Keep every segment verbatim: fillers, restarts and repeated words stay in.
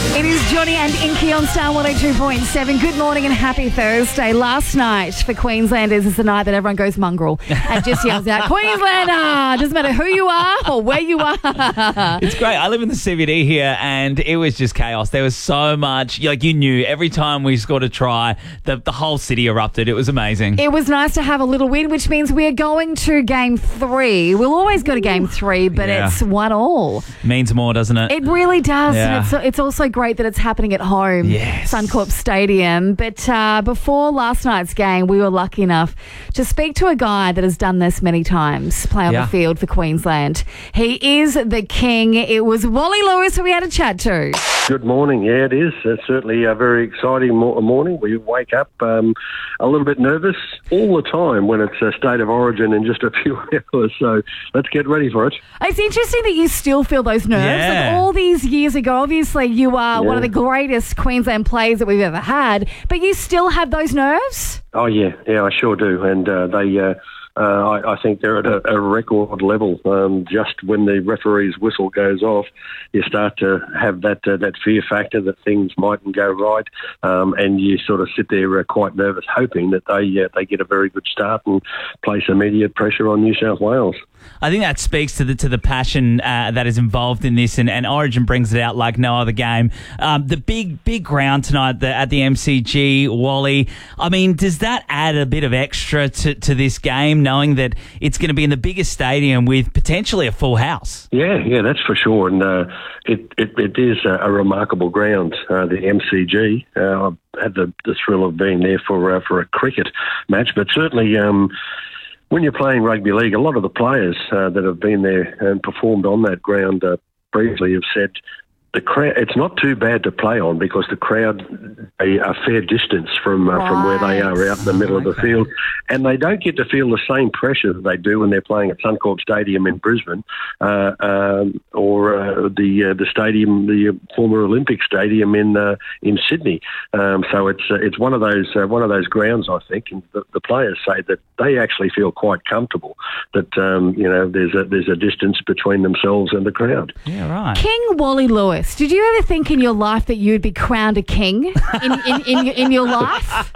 It is Johnny and Inky on Star one oh two point seven. Good morning and happy Thursday. Last night for Queenslanders is the night that everyone goes mongrel and just yells out, Queenslander! Doesn't matter who you are or where you are. It's great. I live in the C B D here and it was just chaos. There was so much, like you knew, every time we scored a try, the, the whole city erupted. It was amazing. It was nice to have a little win, which means we're going to game three. We'll always go to game three, but Yeah. it's one all. Means more, doesn't it? It really does. Yeah. And it's, it's also great that it's happening at home, Yes. Suncorp Stadium. But uh, before last night's game, we were lucky enough to speak to a guy that has done this many times, play on Yeah. the field for Queensland. He is the king. It was Wally Lewis who we had a chat to. Good morning. Yeah, it is. It's certainly a very exciting mo- morning. We wake up um, a little bit nervous all the time when it's a state of origin in just a few hours. So let's get ready for it. It's interesting that you still feel those nerves. Yeah. Like all these years ago, obviously you are Yeah. one of the greatest Queensland players that we've ever had, but you still have those nerves? Oh, yeah. Yeah, I sure do. And uh, they... Uh, Uh, I, I think they're at a, a record level. Um, just when the referee's whistle goes off, you start to have that uh, that fear factor that things mightn't go right, um, and you sort of sit there uh, quite nervous, hoping that they uh, they get a very good start and place immediate pressure on New South Wales. I think that speaks to the to the passion uh, that is involved in this, and, and Origin brings it out like no other game. Um, the big big ground tonight the, at the M C G, Wally. I mean, does that add a bit of extra to, to this game, knowing that it's going to be in the biggest stadium with potentially a full house? Yeah, yeah, that's for sure. And uh, it, it it is a, a remarkable ground, uh, the M C G. Uh, I've had the, the thrill of being there for uh, for a cricket match, but certainly. Um, When you're playing rugby league, a lot of the players uh, that have been there and performed on that ground uh, previously have said the crowd. It's not too bad to play on because the crowd a, a fair distance from uh, from where they are out in the middle of the field, and they don't get to feel the same pressure that they do when they're playing at Suncorp Stadium in Brisbane uh, um, or uh, the uh, the stadium, the former Olympic Stadium in uh, in Sydney. Um, so it's uh, it's one of those uh, one of those grounds, I think, and the, the players say that they actually feel quite comfortable that um, you know there's a there's a distance between themselves and the crowd. Yeah, right. King Wally Lewis, did you ever think in your life that you'd be crowned a king in, in, in, in your life?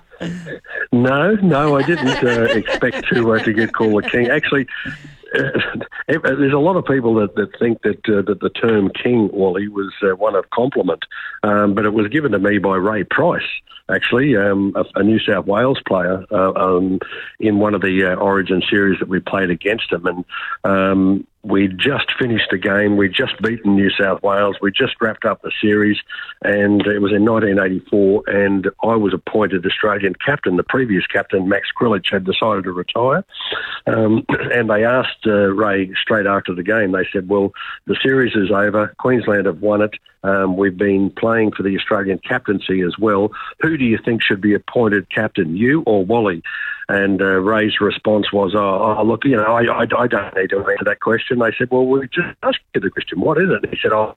No, no, I didn't uh, expect to uh, to get called a king. Actually, uh, there's a lot of people that, that think that uh, that the term King, Wally, was uh, one of compliment, um, but it was given to me by Ray Price, actually, um, a, a New South Wales player uh, um, in one of the uh, Origin series that we played against him, and um, we just finished the game. We'd just beaten New South Wales. We just wrapped up the series, and it was in nineteen eighty-four, and I was appointed Australian captain. The previous captain, Max Krilich, had decided to retire, um, and they asked uh, Ray straight after the game, they said, well, the series is over. Queensland have won it. Um, we've been playing for the Australian captaincy as well. Who do you think should be appointed captain, you or Wally? And uh, Ray's response was, oh, oh look, you know, I, I, I don't need to answer that question. They said, well, we just asked you the question. What is it? And he said, oh,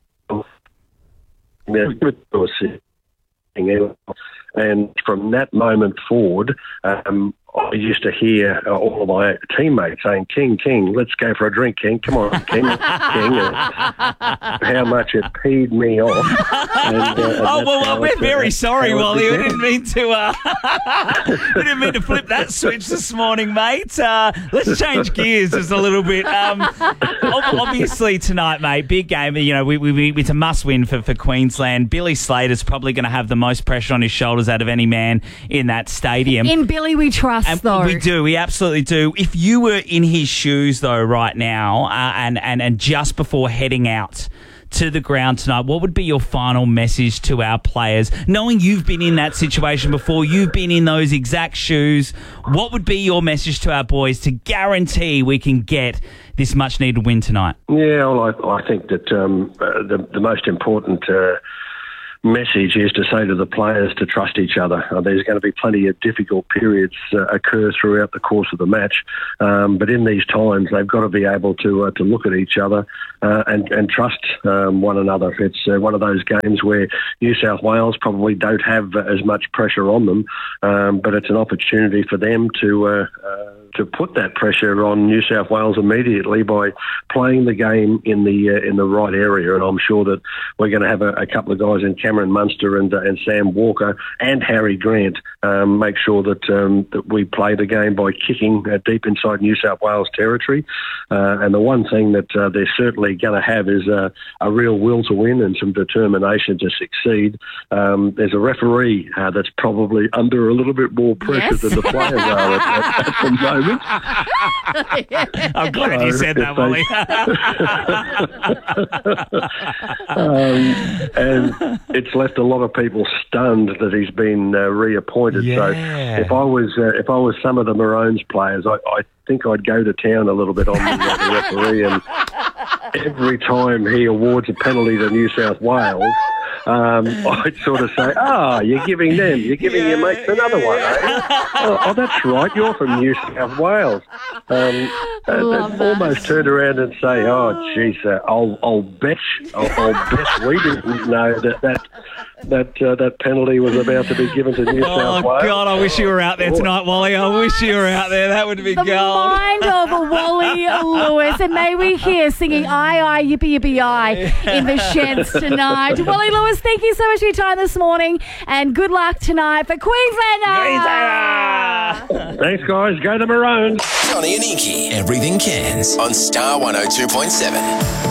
yeah, give it to us. And from that moment forward, um, I used to hear uh, all of my teammates saying, King, King, let's go for a drink, King. Come on, King, King. And how much it peed me off. And, uh, and Oh, well, well we're it, very uh, sorry, how it Wally. We began. didn't mean to uh, we didn't mean to flip that switch this morning, mate. Uh, let's change gears just a little bit. Um, ob- obviously, tonight, mate, big game. You know, we, we, we, it's a must-win for, for Queensland. Billy Slater's probably going to have the most pressure on his shoulders out of any man in that stadium. In Billy we trust, And though. we do, we absolutely do. If you were in his shoes, though, right now, uh, and, and, and just before heading out to the ground tonight, what would be your final message to our players? Knowing you've been in that situation before, you've been in those exact shoes, what would be your message to our boys to guarantee we can get this much-needed win tonight? Yeah, well, I, I think that um, uh, the, the most important uh, message is to say to the players to trust each other. Uh, there's going to be plenty of difficult periods uh, occur throughout the course of the match, um, but in these times they've got to be able to uh, to look at each other uh, and, and trust um, one another. It's uh, one of those games where New South Wales probably don't have uh, as much pressure on them, um, but it's an opportunity for them to uh, uh, to put that pressure on New South Wales immediately by playing the game in the uh, in the right area. And I'm sure that we're going to have a, a couple of guys in Cameron Munster and uh, and Sam Walker and Harry Grant um, make sure that um, that we play the game by kicking uh, deep inside New South Wales territory. Uh, and the one thing that uh, they're certainly going to have is uh, a real will to win and some determination to succeed. Um, there's a referee uh, that's probably under a little bit more pressure Yes. than the players are at, at, at the moment. I'm glad you said that, Wally. um, and it's left a lot of people stunned that he's been uh, reappointed. Yeah. So if I was uh, if I was some of the Maroons players, I, I think I'd go to town a little bit on the, uh, the referee, and every time he awards a penalty to New South Wales, um, I'd sort of say, "Ah, oh, you're giving them, you're giving Yeah, your mates another one, eh? oh, oh, that's right, you're from New South Wales." Um, uh, Love they'd that. almost turn around and say, "Oh, jeez, uh, I'll, I'll bet, I'll, I'll bet we didn't know that that that uh, that penalty was about to be given to New Oh, South Wales." God, I wish you were out there tonight, Wally. I wish you were out there. That would be The gold. mind of Wally Lewis. And may we hear singing aye, aye, yippee, yippee, aye in the sheds tonight. Wally Lewis, thank you so much for your time this morning. And good luck tonight for Queenslander. Thanks, guys. Go the Maroons. Johnny and Inky, Everything Cairns on Star one oh two point seven.